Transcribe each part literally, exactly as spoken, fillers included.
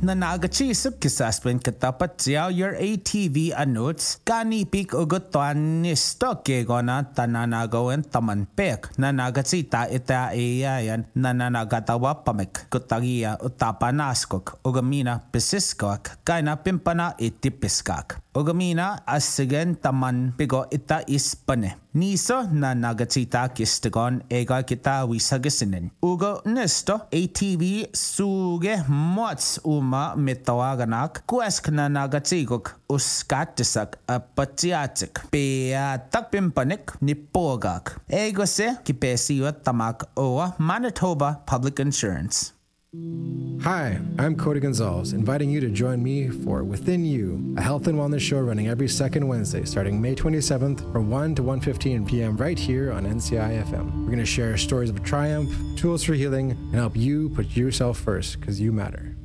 na nagachisip kisaspen katapat siya your A T V anots kanipik ugutuan ni stock gona tananagawen tamanpek na nagatsita ita iyayan na nanagatawa pamik kutagiya utapanaskok ugamina pisiskok kaina pimpana itipiskak ugamina asigen taman pigo ita ispane niso na nagatsita kistegon ega kita wisagisinin ugo nesto A T V suge mots uma mitawaganak kuesk na nagatsigok uskatisak apatiatik peatak pimpanik nipogak ego se kipesiwa tamak oa Manitoba Public Insurance. Hi, I'm Cody Gonzalez, inviting you to join me for Within You, a health and wellness show running every second Wednesday starting May twenty-seventh from one to one fifteen p.m. right here on N C I F M. We're going to share stories of triumph, tools for healing, and help you put yourself first because you matter.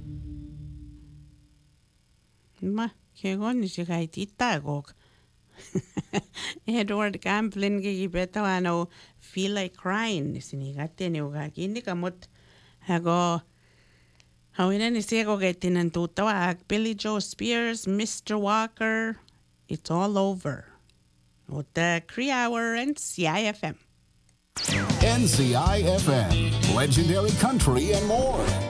Ma, kegon ni siya itagok. Edward Gamblin gigibeta ano feel like crying sinigate ni uga hindi kamot hago hawina ni siya ko gaitin tutawag Billy Joe Spears, Mister Walker, it's all over. With the Cree Hour and N C I F M. N C I F M, legendary country and more.